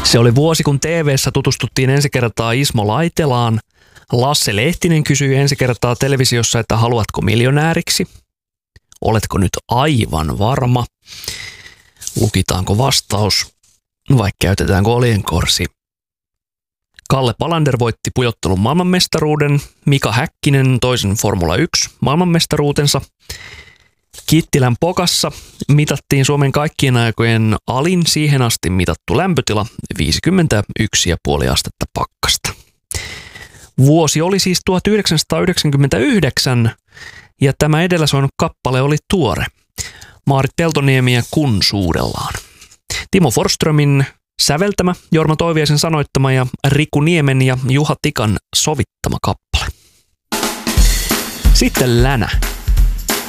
Se oli vuosi, kun TV:ssä tutustuttiin ensi kertaa Ismo Laitelaan. Lasse Lehtinen kysyi ensi kertaa televisiossa, että haluatko miljonääriksi? Oletko nyt aivan varma? Lukitaanko vastaus vai käytetäänkö olienkorsi? Kalle Palander voitti pujottelun maailmanmestaruuden, Mika Häkkinen toisen Formula 1 maailmanmestaruutensa. Kittilän Pokassa mitattiin Suomen kaikkien aikojen alin siihen asti mitattu lämpötila 51,5 astetta pakkasta. Vuosi oli siis 1999 ja tämä edellä soinut kappale oli tuore. Maarit Peltoniemi Kun suudellaan. Timo Forsströmin säveltämä, Jorma Toiviaisen sanoittama ja Riku Niemen ja Juha Tikan sovittama kappale. Sitten Länä.